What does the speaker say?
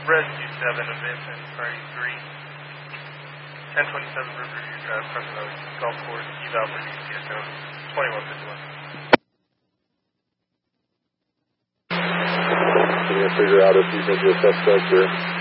Rescue 7 of Vincent, Party 3. 1027 Riverview Drive, Crescent Valley Golf Course, eval for DCSO 2151. Can you figure out if you think you're a suspect here?